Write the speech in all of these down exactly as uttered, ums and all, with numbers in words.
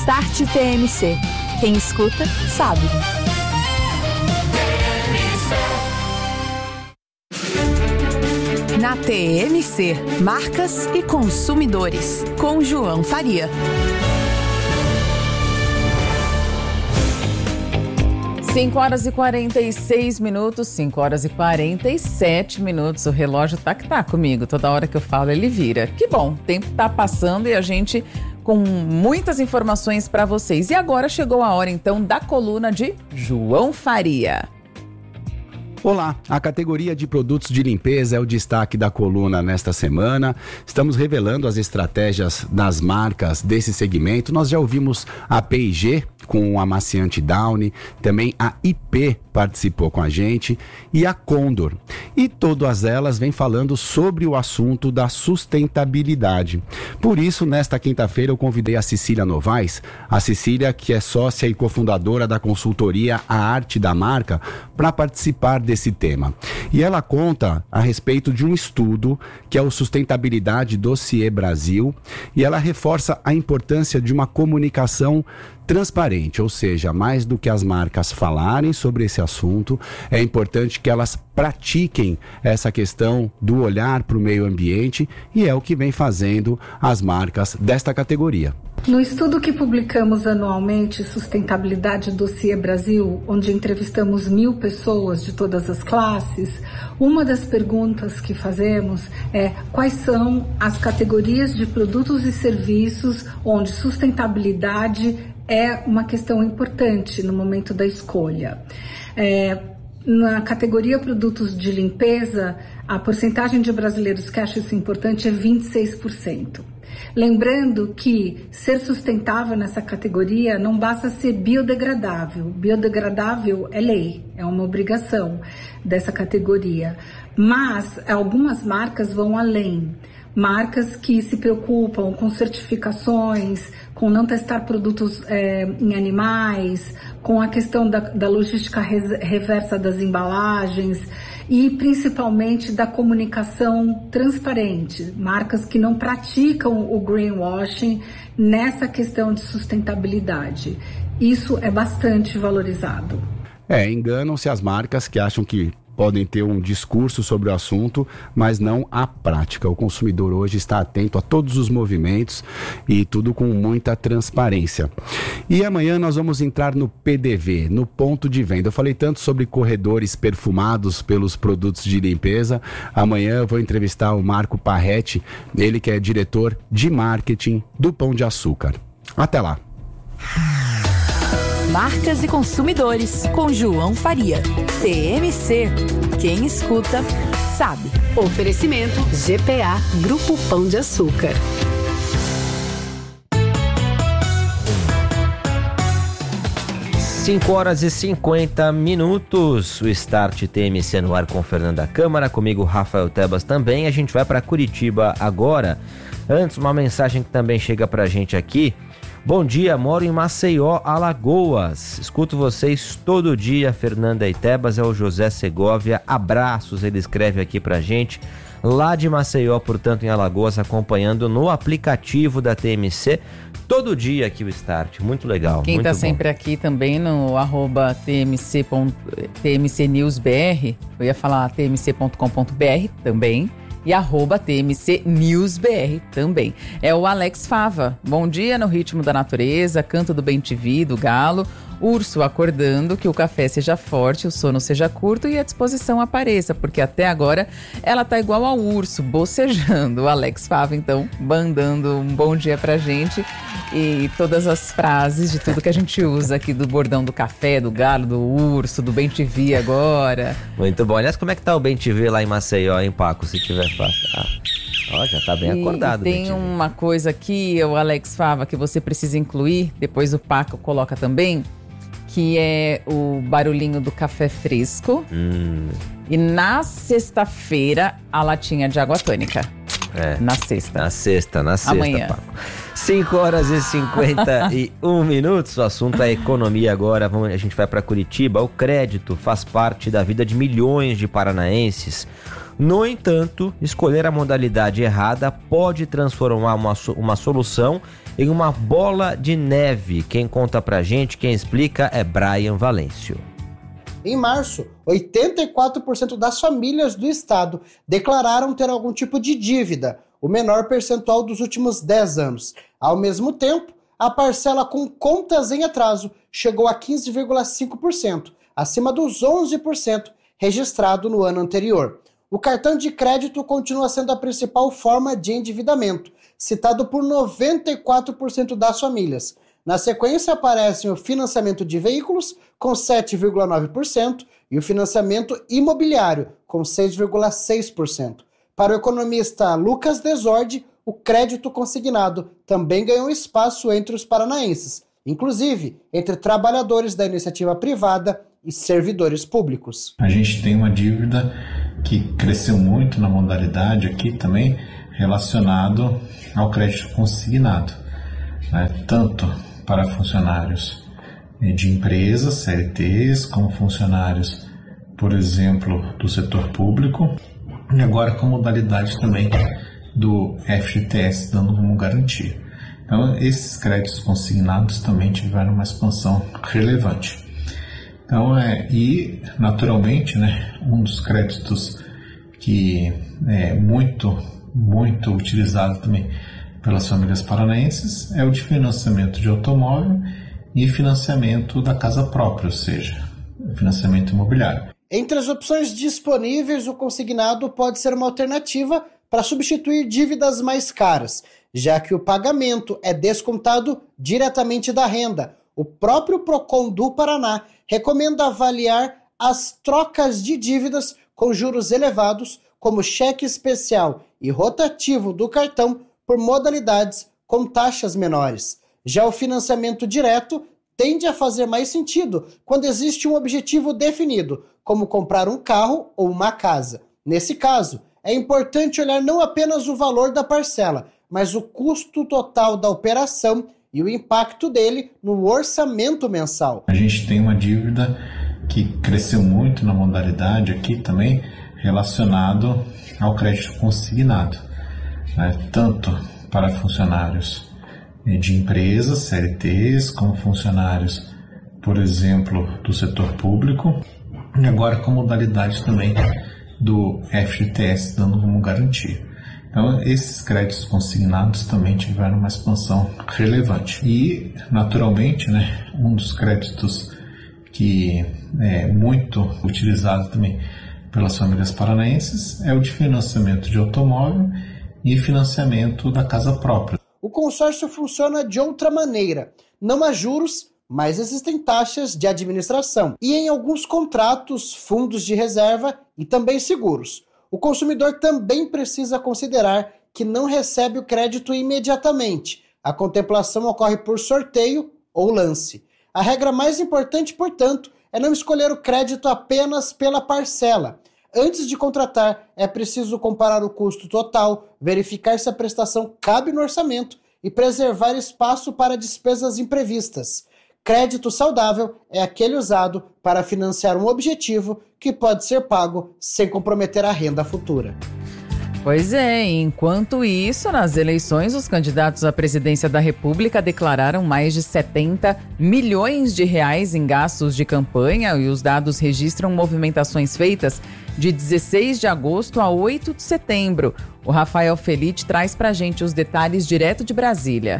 Start T M C. Quem escuta, sabe. Na T M C, Marcas e Consumidores, com João Faria. cinco horas e quarenta e seis minutos, cinco horas e quarenta e sete minutos. O relógio tá que tá comigo. Toda hora que eu falo, ele vira. Que bom, o tempo tá passando e a gente com muitas informações para vocês. E agora chegou a hora, então, da coluna de João Faria. Olá, a categoria de produtos de limpeza é o destaque da coluna nesta semana. Estamos revelando as estratégias das marcas desse segmento. Nós já ouvimos a P e G com o amaciante Downy, também a I P participou com a gente e a Condor. E todas elas vêm falando sobre o assunto da sustentabilidade. Por isso, nesta quinta-feira, eu convidei a Cecília Novaes, a Cecília que é sócia e cofundadora da consultoria A Arte da Marca, para participar desse tema. E ela conta a respeito de um estudo que é o Sustentabilidade Dossiê Brasil, e ela reforça a importância de uma comunicação transparente, ou seja, mais do que as marcas falarem sobre esse assunto, é importante que elas pratiquem essa questão do olhar para o meio ambiente, e é o que vem fazendo as marcas desta categoria. No estudo que publicamos anualmente, Sustentabilidade Dossiê Brasil, onde entrevistamos mil pessoas de todas as classes, uma das perguntas que fazemos é quais são as categorias de produtos e serviços onde sustentabilidade é uma questão importante no momento da escolha. É, na categoria produtos de limpeza, a porcentagem de brasileiros que acham isso importante é vinte e seis por cento. Lembrando que ser sustentável nessa categoria não basta ser biodegradável. Biodegradável é lei, é uma obrigação dessa categoria. Mas algumas marcas vão além. Marcas que se preocupam com certificações, com não testar produtos é, em animais, com a questão da, da logística res, reversa das embalagens e principalmente da comunicação transparente. Marcas que não praticam o greenwashing nessa questão de sustentabilidade. Isso é bastante valorizado. É, enganam-se as marcas que acham que podem ter um discurso sobre o assunto, mas não a prática. O consumidor hoje está atento a todos os movimentos e tudo com muita transparência. E amanhã nós vamos entrar no P D V, no ponto de venda. Eu falei tanto sobre corredores perfumados pelos produtos de limpeza. Amanhã eu vou entrevistar o Marco Parretti, ele que é diretor de marketing do Pão de Açúcar. Até lá! Marcas e Consumidores, com João Faria. T M C. Quem escuta, sabe. Oferecimento G P A, Grupo Pão de Açúcar. cinco horas e cinquenta minutos, o Start T M C no ar com Fernanda Câmara, comigo Rafael Tebas também. A gente vai para Curitiba agora. Antes, uma mensagem que também chega pra gente aqui. Bom dia, moro em Maceió, Alagoas. Escuto vocês todo dia, Fernanda e Tebas, é o José Segovia. Abraços, ele escreve aqui pra gente. Lá de Maceió, portanto, em Alagoas, acompanhando no aplicativo da T M C. Todo dia aqui o Start, muito legal. Quem muito tá bom. sempre aqui também no arroba tmc, tmcnewsbr, eu ia falar tmc ponto com ponto br também. E arroba tmcnewsbr também. É o Alex Fava. Bom dia no ritmo da natureza, canto do bem-te-vi, do galo, urso acordando, que o café seja forte, o sono seja curto e a disposição apareça, porque até agora ela tá igual ao urso, bocejando. O Alex Fava, então, mandando um bom dia pra gente e todas as frases de tudo que a gente usa aqui do bordão do café, do galo, do urso, do bem-te-vi agora. Muito bom. Aliás, como é que tá o bem-te-vi lá em Maceió, hein, Paco, se tiver fácil? Ah, ó, já tá bem e acordado. Tem uma coisa aqui, o Alex Fava, que você precisa incluir, depois o Paco coloca também, que é o barulhinho do café fresco. Hum. E na sexta-feira, a latinha de água tônica. É. Na sexta. Na sexta, na sexta, amanhã. Paco. cinco horas e cinquenta e um minutos. O assunto é economia agora. Vamos, a gente vai para Curitiba. O crédito faz parte da vida de milhões de paranaenses. No entanto, escolher a modalidade errada pode transformar uma, uma solução em uma bola de neve. Quem conta pra gente, quem explica é Brian Valêncio. Em março, oitenta e quatro por cento das famílias do estado declararam ter algum tipo de dívida, o menor percentual dos últimos dez anos. Ao mesmo tempo, a parcela com contas em atraso chegou a quinze vírgula cinco por cento, acima dos onze por cento registrado no ano anterior. O cartão de crédito continua sendo a principal forma de endividamento, citado por noventa e quatro por cento das famílias. Na sequência aparecem o financiamento de veículos, com sete vírgula nove por cento, e o financiamento imobiliário, com seis vírgula seis por cento. Para o economista Lucas Desordi, o crédito consignado também ganhou espaço entre os paranaenses, inclusive entre trabalhadores da iniciativa privada e servidores públicos. A gente tem uma dívida que cresceu muito na modalidade aqui também, relacionado ao crédito consignado, né? Tanto para funcionários de empresas, C L Ts, como funcionários, por exemplo, do setor público, e agora com modalidade também do F G T S, dando como garantia. Então, esses créditos consignados também tiveram uma expansão relevante. Então, é, e naturalmente, né, um dos créditos que é muito, muito utilizado também pelas famílias paranaenses é o de financiamento de automóvel e financiamento da casa própria, ou seja, financiamento imobiliário. Entre as opções disponíveis, o consignado pode ser uma alternativa para substituir dívidas mais caras, já que o pagamento é descontado diretamente da renda. O próprio Procon do Paraná recomenda avaliar as trocas de dívidas com juros elevados, como cheque especial e rotativo do cartão, por modalidades com taxas menores. Já o financiamento direto tende a fazer mais sentido quando existe um objetivo definido, como comprar um carro ou uma casa. Nesse caso, é importante olhar não apenas o valor da parcela, mas o custo total da operação e o impacto dele no orçamento mensal. A gente tem uma dívida que cresceu muito na modalidade aqui também, relacionado ao crédito consignado, né? Tanto para funcionários de empresas, C L Ts, como funcionários, por exemplo, do setor público, e agora com modalidade também do F G T S, dando como garantia. Então, esses créditos consignados também tiveram uma expansão relevante. E, naturalmente, né, um dos créditos que é muito utilizado também pelas famílias paranaenses é o de financiamento de automóvel e financiamento da casa própria. O consórcio funciona de outra maneira. Não há juros, mas existem taxas de administração e, em alguns contratos, fundos de reserva e também seguros. O consumidor também precisa considerar que não recebe o crédito imediatamente. A contemplação ocorre por sorteio ou lance. A regra mais importante, portanto, é não escolher o crédito apenas pela parcela. Antes de contratar, é preciso comparar o custo total, verificar se a prestação cabe no orçamento e preservar espaço para despesas imprevistas. Crédito saudável é aquele usado para financiar um objetivo que pode ser pago sem comprometer a renda futura. Pois é, enquanto isso, nas eleições, os candidatos à presidência da República declararam mais de setenta milhões de reais em gastos de campanha e os dados registram movimentações feitas de dezesseis de agosto a oito de setembro. O Rafael Felite traz pra gente os detalhes direto de Brasília.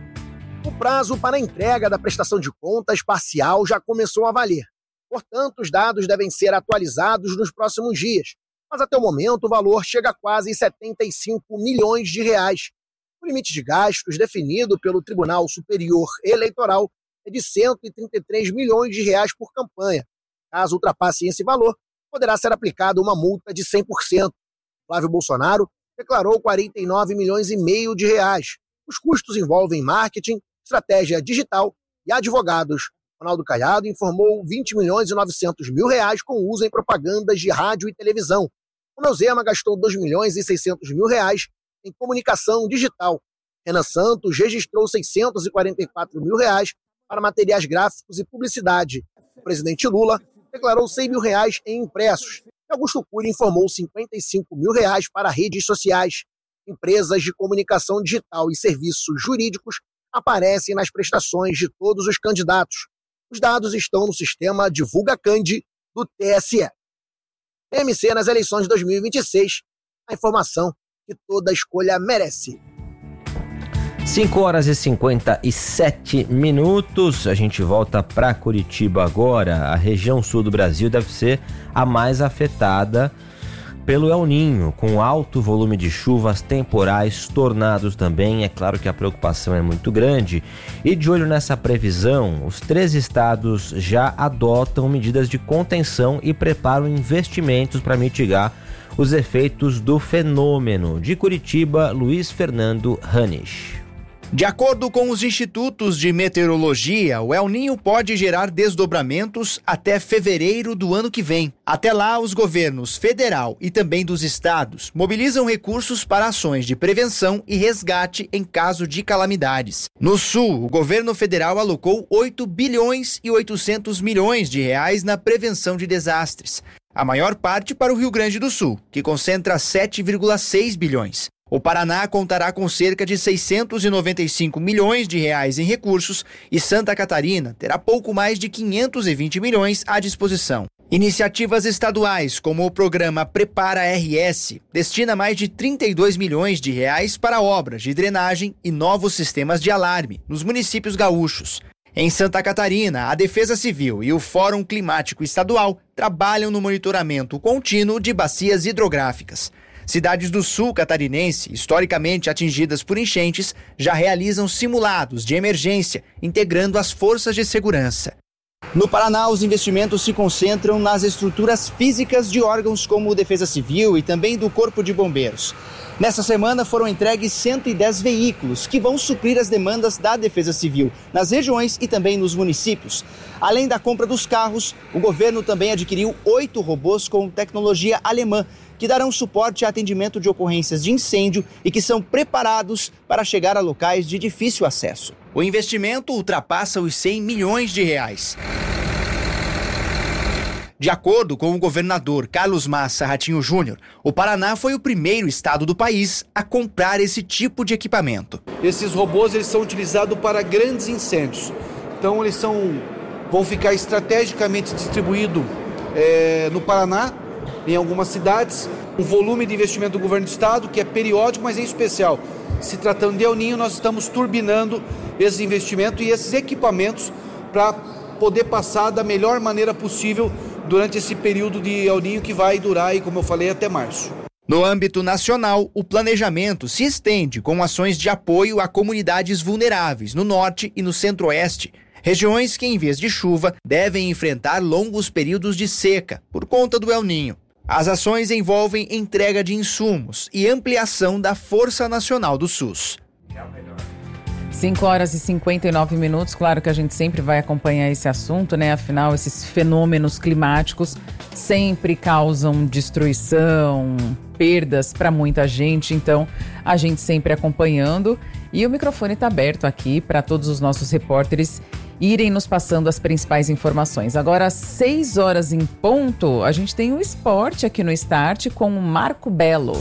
O prazo para a entrega da prestação de contas parcial já começou a valer. Portanto, os dados devem ser atualizados nos próximos dias. Mas até o momento o valor chega a quase setenta e cinco milhões de reais. O limite de gastos definido pelo Tribunal Superior Eleitoral é de cento e trinta e três milhões de reais por campanha. Caso ultrapasse esse valor, poderá ser aplicada uma multa de cem por cento. Flávio Bolsonaro declarou quarenta e nove milhões e meio de reais. Os custos envolvem marketing, estratégia digital e advogados. Ronaldo Caiado informou vinte milhões e novecentos mil reais com uso em propagandas de rádio e televisão. O Neuzema gastou dois milhões e seiscentos mil reais em comunicação digital. Renan Santos registrou seiscentos e quarenta e quatro mil reais para materiais gráficos e publicidade. O presidente Lula declarou cem mil reais em impressos. E Augusto Cury informou cinquenta e cinco mil reais para redes sociais. Empresas de comunicação digital e serviços jurídicos aparecem nas prestações de todos os candidatos. Os dados estão no sistema Divulga Candi do T S E. T M C nas eleições de dois mil e vinte e seis, a informação que toda escolha merece. cinco horas e cinquenta e sete minutos, a gente volta para Curitiba agora. A região sul do Brasil deve ser a mais afetada pelo El Ninho, com alto volume de chuvas, temporais, tornados também. É claro que a preocupação é muito grande. E de olho nessa previsão, os três estados já adotam medidas de contenção e preparam investimentos para mitigar os efeitos do fenômeno. De Curitiba, Luiz Fernando Hanisch. De acordo com os institutos de meteorologia, o El Ninho pode gerar desdobramentos até fevereiro do ano que vem. Até lá, os governos federal e também dos estados mobilizam recursos para ações de prevenção e resgate em caso de calamidades. No sul, o governo federal alocou oito bilhões e oitocentos milhões de reais na prevenção de desastres. A maior parte para o Rio Grande do Sul, que concentra sete vírgula seis bilhões. O Paraná contará com cerca de seiscentos e noventa e cinco milhões de reais em recursos e Santa Catarina terá pouco mais de quinhentos e vinte milhões à disposição. Iniciativas estaduais, como o programa Prepara R S, destina mais de trinta e dois milhões de reais para obras de drenagem e novos sistemas de alarme nos municípios gaúchos. Em Santa Catarina, a Defesa Civil e o Fórum Climático Estadual trabalham no monitoramento contínuo de bacias hidrográficas. Cidades do sul catarinense, historicamente atingidas por enchentes, já realizam simulados de emergência, integrando as forças de segurança. No Paraná, os investimentos se concentram nas estruturas físicas de órgãos como Defesa Civil e também do Corpo de Bombeiros. Nessa semana foram entregues cento e dez veículos que vão suprir as demandas da Defesa Civil nas regiões e também nos municípios. Além da compra dos carros, o governo também adquiriu oito robôs com tecnologia alemã, que darão suporte a atendimento de ocorrências de incêndio e que são preparados para chegar a locais de difícil acesso. O investimento ultrapassa os cem milhões de reais. De acordo com o governador Carlos Massa Ratinho Júnior, o Paraná foi o primeiro estado do país a comprar esse tipo de equipamento. Esses robôs eles são utilizados para grandes incêndios. Então eles são, vão ficar estrategicamente distribuídos é, no Paraná, em algumas cidades. Um volume de investimento do governo do estado que é periódico, mas em especial. Se tratando de El Ninho, nós estamos turbinando esse investimento e esses equipamentos para poder passar da melhor maneira possível durante esse período de El Ninho que vai durar, aí, como eu falei, até março. No âmbito nacional, o planejamento se estende com ações de apoio a comunidades vulneráveis no norte e no centro-oeste, regiões que, em vez de chuva, devem enfrentar longos períodos de seca por conta do El Ninho. As ações envolvem entrega de insumos e ampliação da Força Nacional do SUS. cinco horas e cinquenta e nove minutos, claro que a gente sempre vai acompanhar esse assunto, né? Afinal, esses fenômenos climáticos sempre causam destruição, perdas para muita gente, então a gente sempre acompanhando. E o microfone está aberto aqui para todos os nossos repórteres irem nos passando as principais informações. Agora, às seis horas em ponto, a gente tem o esporte aqui no Start com o Marco Belo.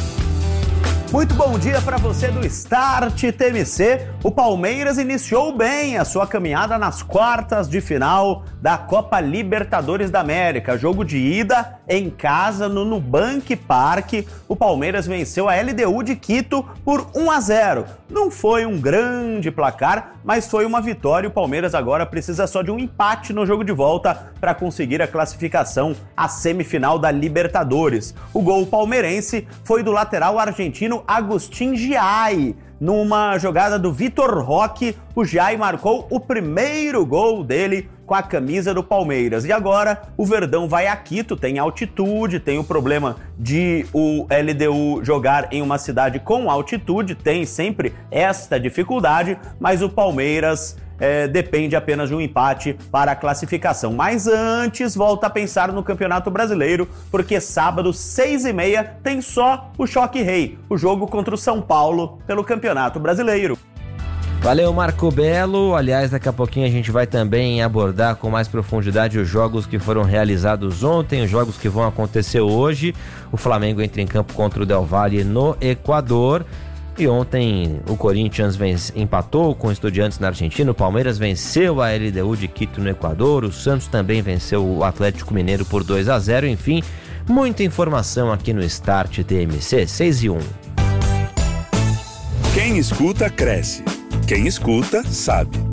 Muito bom dia para você do Start T M C. O Palmeiras iniciou bem a sua caminhada nas quartas de final da Copa Libertadores da América. Jogo de ida em casa no Nubank Park. O Palmeiras venceu a L D U de Quito por um a zero. Não foi um grande placar, mas foi uma vitória. O Palmeiras agora precisa só de um empate no jogo de volta para conseguir a classificação à semifinal da Libertadores. O gol palmeirense foi do lateral argentino Agustín Giai. Numa jogada do Vitor Roque, o Giai marcou o primeiro gol dele com a camisa do Palmeiras. E agora o Verdão vai a Quito, tem altitude, tem o problema de o L D U jogar em uma cidade com altitude, tem sempre esta dificuldade, mas o Palmeiras é, depende apenas de um empate para a classificação. Mas antes, volta a pensar no Campeonato Brasileiro, porque sábado, seis e meia, tem só o Choque Rei, o jogo contra o São Paulo pelo Campeonato Brasileiro. Valeu, Marco Belo. Aliás, daqui a pouquinho a gente vai também abordar com mais profundidade os jogos que foram realizados ontem, os jogos que vão acontecer hoje. O Flamengo entra em campo contra o Del Valle no Equador. E ontem o Corinthians vence, empatou com o Estudiantes na Argentina, o Palmeiras venceu a L D U de Quito no Equador, o Santos também venceu o Atlético Mineiro por dois a zero, enfim, muita informação aqui no Start T M C, seis e um. Quem escuta, cresce. Quem escuta, sabe.